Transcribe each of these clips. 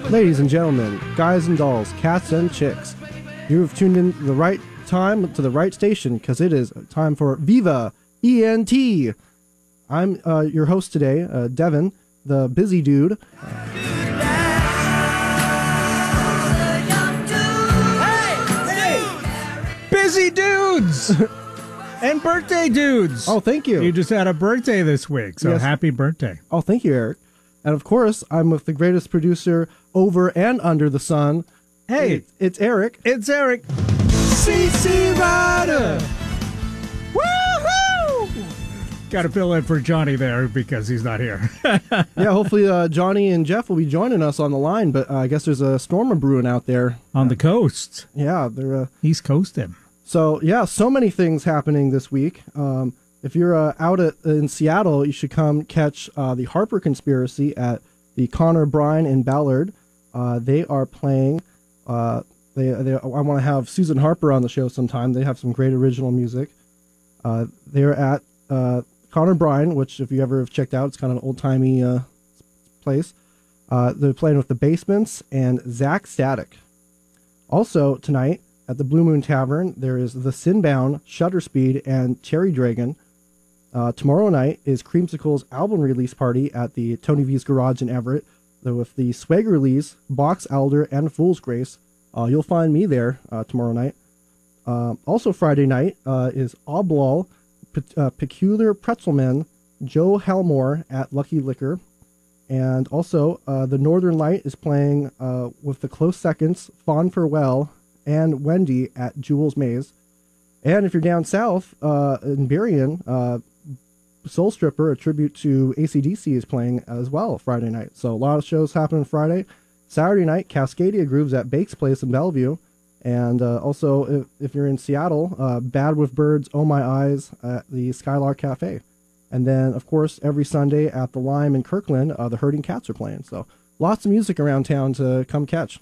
Ladies and gentlemen, guys and dolls, cats and chicks, you have tuned in the right time to the right station because it is time for Viva ENT. I'm your host today, Devin, the busy dude. Busy dudes! And birthday dudes! Oh, thank you. You just had a birthday this week, so Yes. happy birthday. Oh, thank you, Eric. And of course, I'm with the greatest producer over and under the sun. Hey, It's Eric. it's Eric. CC Rider! Woohoo! Got to fill in for Johnny there because he's not here. Yeah, hopefully Johnny and Jeff will be joining us on the line, but I guess there's a storm brewing out there. On the coast. Yeah, they're... He's coasting. So, yeah, so many things happening this week. If you're out in Seattle, you should come catch the Harper Conspiracy at the Connor Bryan in Ballard. They are playing. I want to have Susan Harper on the show sometime. They have some great original music. They're at Connor Bryan, which if you ever have checked out, it's kind of an old-timey place. They're playing with the Basements and Zach Static. Also, tonight, at the Blue Moon Tavern, there is the Sinbound, Shutter Speed, and Cherry Dragon. Tomorrow night is Creamsicle's album release party at the Tony V's Garage in Everett with the Swaggerlies, Box Elder, and Fool's Grace. You'll find me there tomorrow night. Also Friday night is Oblal, Peculiar Pretzelman, Joe Helmore at Lucky Liquor. And also the Northern Light is playing with the Close Seconds, Fawn Farewell, and Wendy at Jewel's Maze. And if you're down south in Berrien, Soul Stripper, a tribute to AC/DC, is playing as well Friday night. So a lot of shows happening Friday. Saturday night, Cascadia Grooves at Bake's Place in Bellevue. And also, if you're in Seattle, Bad with Birds, Oh My Eyes at the Skylark Cafe. And then, of course, every Sunday at the Lime in Kirkland, the Herding Cats are playing. So lots of music around town to come catch.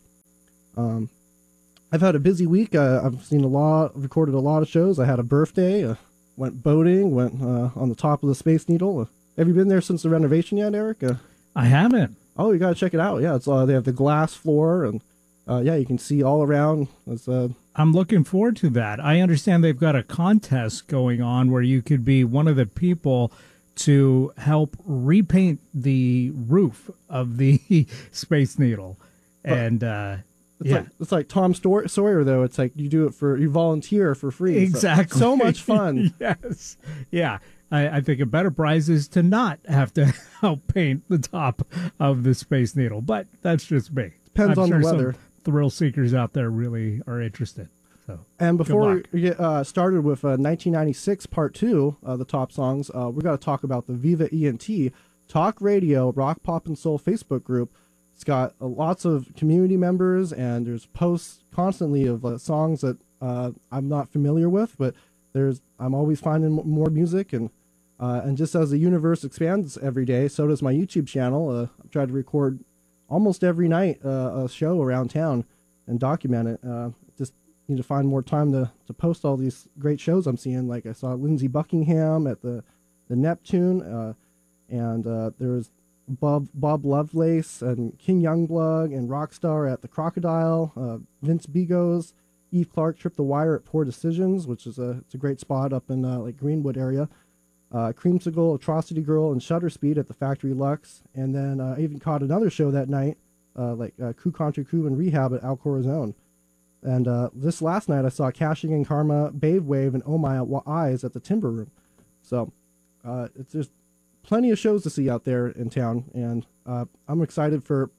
I've had a busy week. I've recorded a lot of shows. I had a birthday, went boating, went on the top of the Space Needle. Have you been there since the renovation yet, Eric? I haven't. Oh, you got to check it out. Yeah, it's they have the glass floor, and yeah, you can see all around. I'm looking forward to that. I understand they've got a contest going on where you could be one of the people to help repaint the roof of the Space Needle. And It's like Tom Sawyer, though. It's like you volunteer for free. Exactly. So much fun. Yes. Yeah. I think a better prize is to not have to help paint the top of the Space Needle, but that's just me. Depends on the weather. Some thrill seekers out there really are interested. So, and before we get started with 1996 Part 2, the top songs, we're going to talk about the Viva ENT Talk Radio Rock, Pop, and Soul Facebook group. It's got lots of community members, and there's posts constantly of songs that I'm not familiar with, but I'm always finding more music, and just as the universe expands every day, so does my YouTube channel. I try to record almost every night a show around town and document it. Just need to find more time to post all these great shows I'm seeing. Like I saw Lindsey Buckingham at the Neptune, and there was Bob Lovelace and King Youngblood and Rockstar at the Crocodile, Vince Bigos, Eve Clark tripped the wire at Poor Decisions, which is it's a great spot up in like Greenwood area. Creamsicle, Atrocity Girl, and Shutter Speed at the Factory Lux. And then I even caught another show that night, Coup Contra Coup and Rehab at Al Corazon. And this last night I saw Cashing in Karma, Bave Wave, and Oh My Eyes at the Timber Room. So it's just plenty of shows to see out there in town. And I'm excited for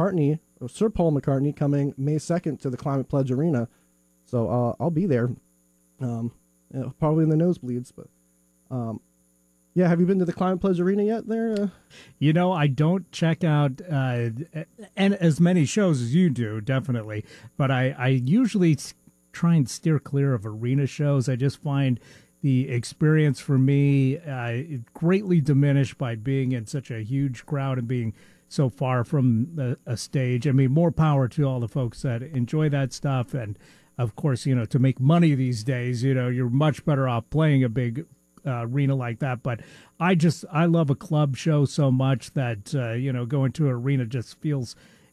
Sir Paul McCartney coming May 2nd to the Climate Pledge Arena. So I'll be there, probably in the nosebleeds. But yeah, have you been to the Climate Pledge Arena yet there? I don't check out and as many shows as you do, definitely. But I usually try and steer clear of arena shows. I just find the experience for me greatly diminished by being in such a huge crowd and being so far from a stage. I mean, more power to all the folks that enjoy that stuff. And of course, to make money these days, you're much better off playing a big arena like that. But I love a club show so much that, going to an arena just feels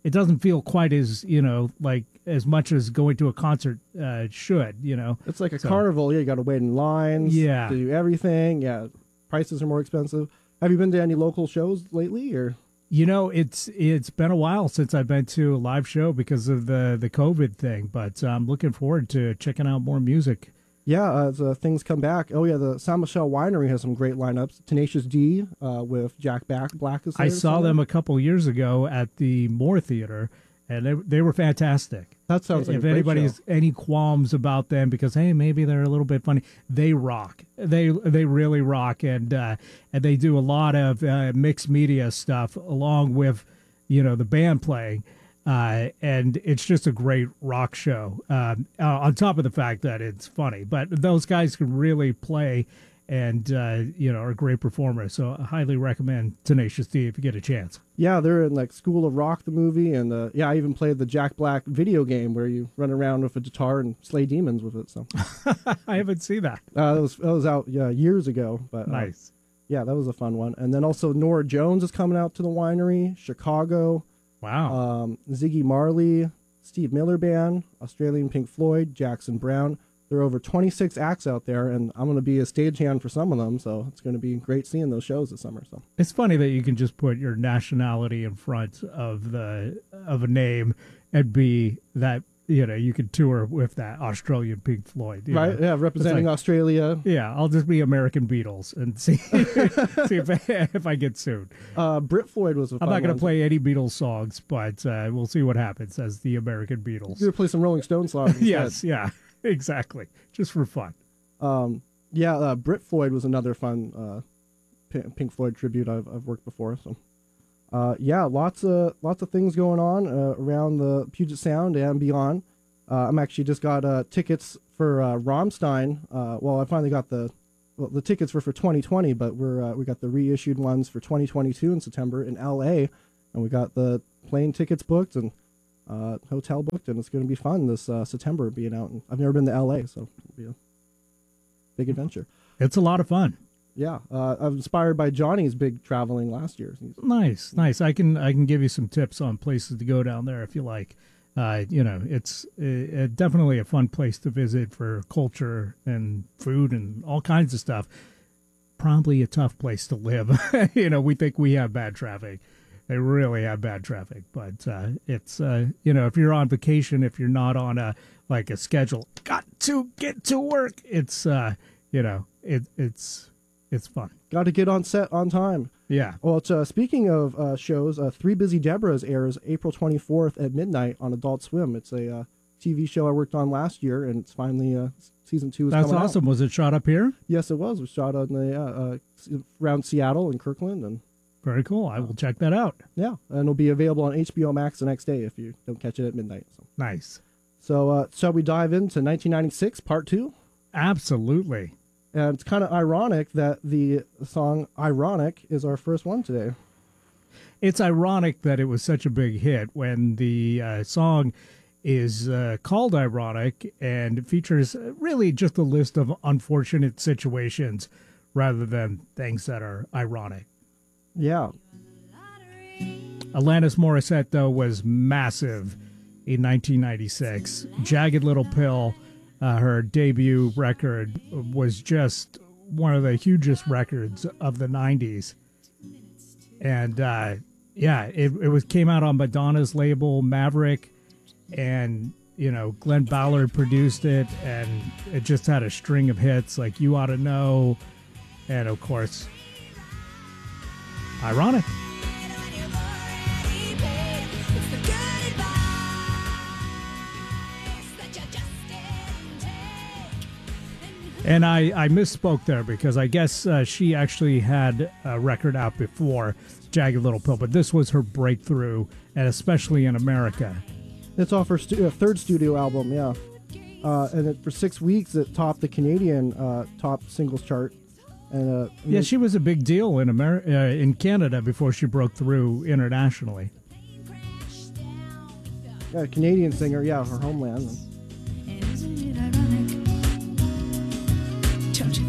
it doesn't feel quite as, like as much as going to a concert should, It's like a carnival. Yeah, you got to wait in lines. Yeah. To do everything. Yeah, prices are more expensive. Have you been to any local shows lately, or? It's been a while since I've been to a live show because of the COVID thing, but I'm looking forward to checking out more music. Yeah, as things come back. Oh yeah, the San Michelle Winery has some great lineups. Tenacious D with Jack Black is there. I saw them a couple years ago at the Moore Theater, and they were fantastic. That sounds like if a great anybody show. has any qualms about them because hey, maybe they're a little bit funny, they rock. They really rock, and they do a lot of mixed media stuff along with the band playing. And it's just a great rock show. On top of the fact that it's funny, but those guys can really play, and are great performers. So I highly recommend Tenacious D if you get a chance. Yeah, they're in like School of Rock, the movie, and I even played the Jack Black video game where you run around with a guitar and slay demons with it. So I haven't seen that. that was out years ago, but Nice. Yeah, that was a fun one. And then also Nora Jones is coming out to the winery. Chicago. Wow. Ziggy Marley, Steve Miller Band, Australian Pink Floyd, Jackson Brown. There are over 26 acts out there, and I'm going to be a stagehand for some of them, so it's going to be great seeing those shows this summer. So It's funny that you can just put your nationality in front of a name and be that you could tour with that Australian Pink Floyd, right? Yeah, representing Australia. Yeah, I'll just be American Beatles and see if I get sued. Brit Floyd was a fun I'm not going one. to play any Beatles songs, but we'll see what happens as the American Beatles. You're going to play some Rolling Stones songs instead. Yes, yeah, exactly, just for fun. Brit Floyd was another fun Pink Floyd tribute I've worked before. So, lots of things going on around the Puget Sound and beyond. I'm actually just got tickets for Rammstein. I finally got the tickets were for 2020, but we got the reissued ones for 2022 in September in LA, and we got the plane tickets booked and hotel booked, and it's going to be fun this September being out. And I've never been to LA, so it'll be a big adventure. It's a lot of fun. Yeah, I'm inspired by Johnny's big traveling last year. Nice. I can give you some tips on places to go down there if you like. It's definitely a fun place to visit for culture and food and all kinds of stuff. Probably a tough place to live. We think we have bad traffic. They really have bad traffic, but it's if you're on vacation, if you're not on a schedule, got to get to work. It's it's fun. Got to get on set on time. Yeah. Well, speaking of shows, Three Busy Debras airs April 24th at midnight on Adult Swim. It's a TV show I worked on last year, and it's finally season 2 is That's coming awesome. out. Was it shot up here? Yes, it was. It was shot on the around Seattle and Kirkland, and Very cool. I will check that out. yeah, and it'll be available on HBO Max the next day if you don't catch it at midnight. Nice. So shall we dive into 1996 Part 2? Absolutely. And it's kind of ironic that the song "Ironic" is our first one today. It's ironic that it was such a big hit when the song is called Ironic and features really just a list of unfortunate situations rather than things that are ironic. Yeah. Alanis Morissette, though, was massive in 1996. Jagged Little Pill, her debut record, was just one of the hugest records of the 90s. And it came out on Madonna's label Maverick, and Glenn Ballard produced it, and it just had a string of hits like You Ought to Know, and of course Ironic. And I misspoke there because I guess she actually had a record out before Jagged Little Pill, but this was her breakthrough, and especially in America. It's off her third studio album, yeah. And for 6 weeks, it topped the Canadian top singles chart. And yeah, she was a big deal in in Canada before she broke through internationally. Yeah, Canadian singer, yeah, her homeland. Isn't it ironic? Don't you